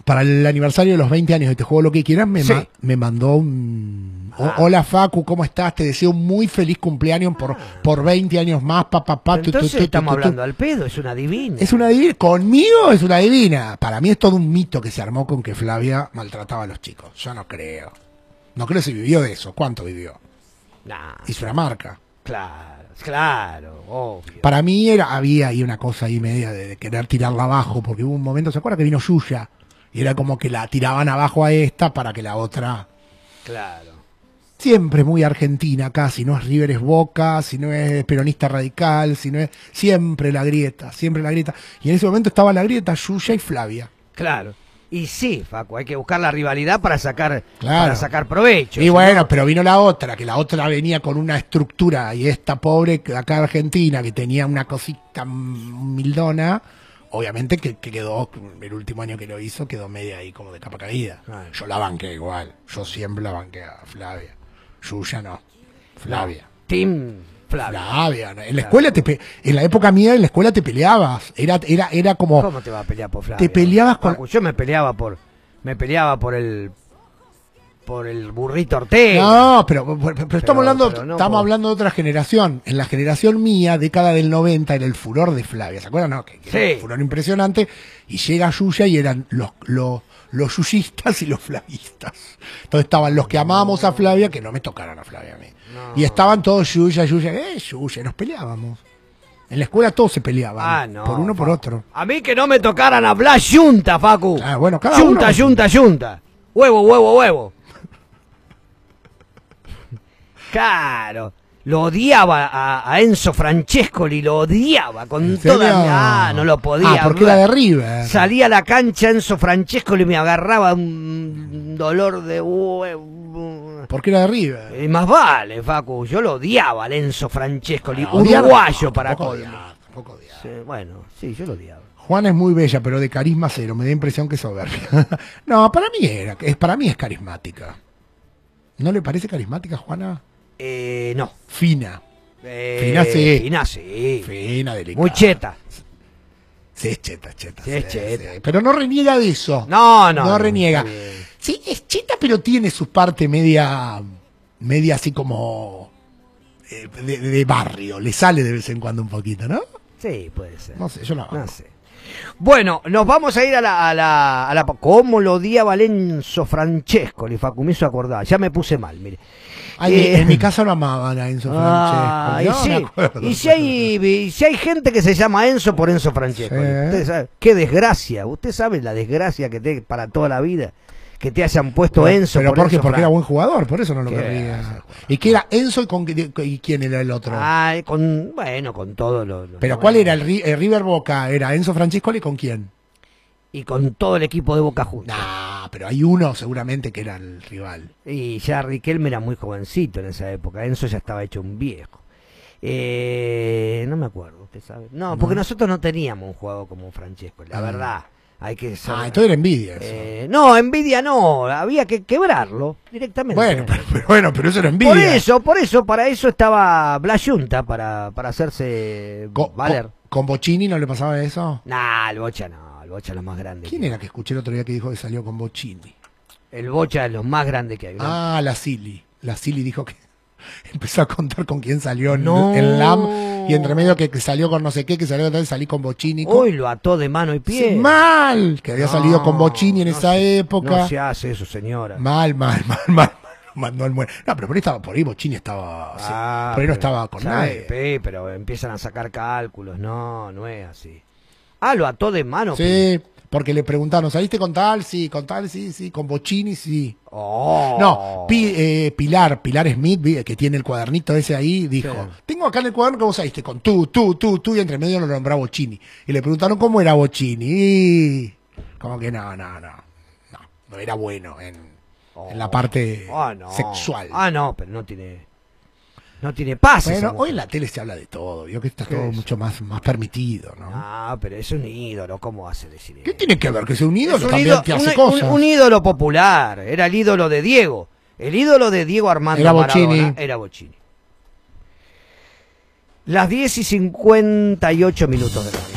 para el aniversario de los 20 años de Te Juego Lo Que Quieras, Sí. me mandó un... Hola Facu, ¿cómo estás? Te deseo un muy feliz cumpleaños por 20 años más, Entonces estamos hablando al pedo, es una divina. Es una divina, conmigo es una divina. Para mí es todo un mito que se armó con que Flavia maltrataba a los chicos. Yo no creo. No creo si vivió de eso. ¿Cuánto vivió? Nah, Hizo una marca. claro, obvio. Para mí había ahí una cosa ahí media de querer tirarla abajo, porque hubo un momento, ¿se acuerda que vino Yuya? Y era como que la tiraban abajo a esta para que la otra... Claro. Siempre muy argentina acá, si no es River es Boca, si no es peronista radical, si no es... Siempre la grieta, siempre la grieta. Y en ese momento estaba la grieta Yuya y Flavia. Claro. Y sí, Facu, hay que buscar la rivalidad para sacar provecho. Y si bueno, no... pero vino la otra, que la otra venía con una estructura, y esta pobre acá argentina, que tenía una cosita humildona, obviamente que quedó, el último año que lo hizo, quedó media ahí como de capa caída. Ay. Yo la banqué igual, yo siempre la banqué a Flavia. Yuya no, Flavia. Team Flavia. Flavia, ¿no? En la escuela en la época mía en la escuela te peleabas, era como... ¿Cómo te vas a pelear por Flavia? Te peleabas con... Facu, yo me peleaba por el burrito Ortega. No, pero estamos pero hablando de otra generación. En la generación mía, década del 90, era el furor de Flavia, ¿se acuerdan? No, que era Sí. un furor impresionante. Y llega Yuya y eran los yuyistas y los flavistas. Entonces estaban los que amábamos a Flavia, que no me tocaran a Flavia a mí. No. Y estaban todos Yuya, Yuya, nos peleábamos. En la escuela todos se peleaban, No, por uno Facu. por otro. A mí que no me tocaran hablar yunta, Facu. Ah, bueno, cada Yunta, uno. yunta. Huevo. Claro. Lo odiaba a Enzo Francescoli, lo odiaba con ¿En serio? toda... no lo podía. porque era de River. Salía a la cancha Enzo Francescoli y me agarraba un dolor de huevo. Porque era de River. Y más vale, Facu, yo lo odiaba al Enzo Francescoli, No, odiar, uruguayo no, para tampoco colmo. odiar, tampoco odiar. Sí, bueno, sí, yo lo odiaba. Juana es muy bella, pero de carisma cero. Me da impresión que es soberbia. No, para mí es carismática. ¿No le parece carismática, Juana? No. Fina. Fina sí. Fina sí. Fina, delicada. Muy cheta. Sí, es cheta. Sí, es cheta. Sí. Pero no reniega de eso. No reniega. está bien. Sí, es cheta, pero tiene su parte media así como de barrio. Le sale de vez en cuando un poquito, ¿no? Sí, puede ser. No sé, yo no. No sé. Bueno, nos vamos a ir a la ¿cómo lo odiaba Enzo Francescoli, Facu? Me hizo acordar. Ya me puse mal, mire. Ay, en mi casa lo amaban a Enzo Francesco. Y si hay gente que se llama Enzo por Enzo Francesco. Sí. Usted sabe, qué desgracia. Usted sabe la desgracia que te para toda la vida que te hayan puesto Enzo. Pero por Enzo porque era buen jugador, por eso no lo ¿Qué querría. ¿Y qué era Enzo y quién era el otro? Con todo lo Pero ¿cuál era el River Boca? ¿Era Enzo Francescoli con quién? y con todo el equipo de Boca juntos. Nah, pero hay uno seguramente que era el rival. Y ya Riquelme era muy jovencito en esa época. Enzo ya estaba hecho un viejo. No me acuerdo, usted sabe. No, porque nosotros no teníamos un jugador como Francesco, la verdad. Hay que saber. Entonces era envidia eso. No, envidia no, había que quebrarlo directamente. Pero eso era envidia. Por eso, para eso estaba Blas Yunta, para hacerse valer. ¿Con Bocini no le pasaba eso? Nah, el Bocha no, el Bocha es lo más grande. ¿Quién era que escuché el otro día que dijo que salió con Bocini? El Bocha es lo más grande que hay, ¿no? La Silly. La Silly dijo que empezó a contar con quién salió No. en LAM y entre medio que salió con no sé qué, que salió otra vez, salí con Bocini. Hoy lo ató de mano y pie. Sí, mal, que había salido con Bocini en esa época. No se hace eso, señora. Mal. Mandó al muere. No, pero por ahí Bocini estaba. Por ahí no estaba con nadie. Pero empiezan a sacar cálculos. No es así. Lo ató de mano. Sí, porque le preguntaron, ¿saliste con tal? Sí, sí, con Bocini, sí. Oh. No, Pilar Smith, que tiene el cuadernito ese ahí, dijo, Sí. tengo acá en el cuaderno que vos saliste con tú, y entre medio lo nombraba Bocini. Y le preguntaron cómo era Bocini. Y como que no era bueno en la parte sexual. No, pero no tiene pases. Bueno, hoy en la tele se habla de todo, vio que está todo mucho más permitido, ¿no? Pero es un ídolo, ¿cómo hace decir eso? ¿Qué tiene que ver que sea un ídolo? Es un También ídolo, te hace cosas. un ídolo popular, era el ídolo de Diego. El ídolo de Diego Armando Era Maradona Bocini. era Bocini. Las 10:58 de la mañana.